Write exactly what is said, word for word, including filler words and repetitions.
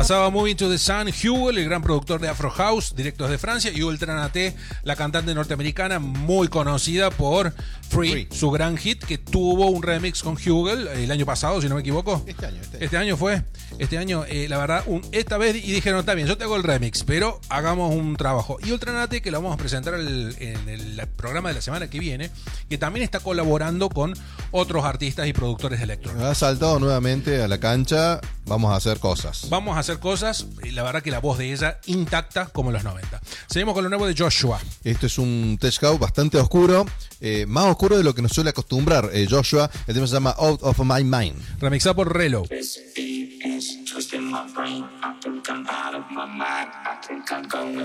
Pasaba Moving to the Sun, Hugel, el gran productor de Afro House, directos de Francia, y Ultra Naté, la cantante norteamericana muy conocida por Free, Free, su gran hit, que tuvo un remix con Hugel el año pasado, si no me equivoco. Este año, este año. Este año fue. Este año, eh, la verdad, un, esta vez, y dijeron, está bien, yo te hago el remix, pero hagamos un trabajo. Y Ultra Naté, que lo vamos a presentar el, en el, el programa de la semana que viene, que también está colaborando con otros artistas y productores de electrónica. Ha saltado nuevamente a la cancha, vamos a hacer cosas. Vamos a hacer cosas, y la verdad que la voz de ella intacta como en los noventa. Seguimos con lo nuevo de Joshua. Esto es un tech house bastante oscuro, eh, más oscuro de lo que nos suele acostumbrar eh, Joshua. El tema se llama Out of My Mind. Remixado por Relo.